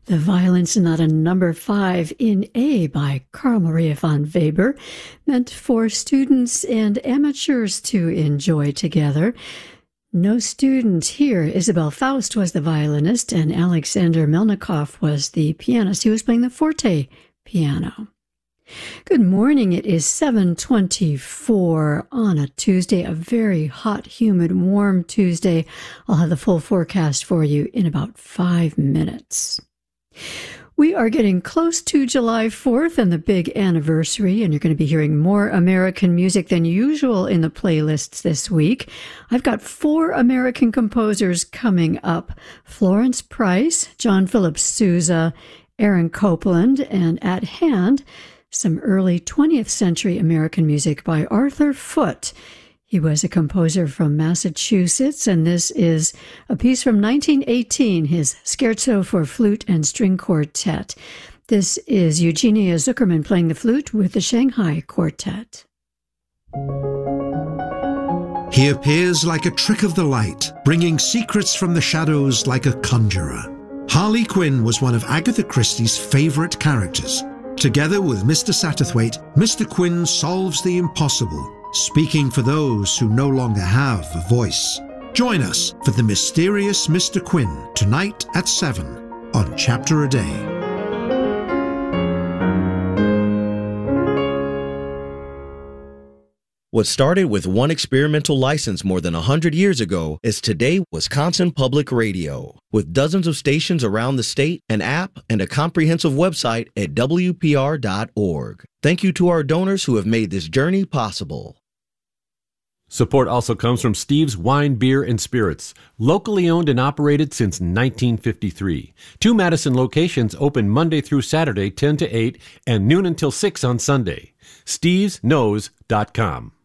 The Violin Sonata number 5 in A by Carl Maria von Weber, meant for students and amateurs to enjoy together. No student here. Isabel Faust was the violinist and Alexander Melnikov was the pianist. He was playing the forte piano. Good morning. It is 7:24 on a Tuesday, a very hot, humid, warm Tuesday. I'll have the full forecast for you in about 5 minutes. We are getting close to July 4th and the big anniversary, and you're going to be hearing more American music than usual in the playlists this week. I've got 4 American composers coming up: Florence Price, John Philip Sousa, Aaron Copland, and at hand, some early 20th century American music by Arthur Foote. He was a composer from Massachusetts, and this is a piece from 1918, his Scherzo for Flute and String Quartet. This is Eugenia Zuckerman playing the flute with the Shanghai Quartet. He appears like a trick of the light, bringing secrets from the shadows like a conjurer. Harley Quinn was one of Agatha Christie's favorite characters. Together with Mr. Satterthwaite, Mr. Quinn solves the impossible, speaking for those who no longer have a voice. Join us for The Mysterious Mr. Quinn tonight at 7 on Chapter a Day. What started with one experimental license more than 100 years ago is today Wisconsin Public Radio, with dozens of stations around the state, an app, and a comprehensive website at WPR.org. Thank you to our donors who have made this journey possible. Support also comes from Steve's Wine, Beer, and Spirits, locally owned and operated since 1953. 2 Madison locations open Monday through Saturday, 10 to 8, and noon until 6 on Sunday. StevesKnows.com.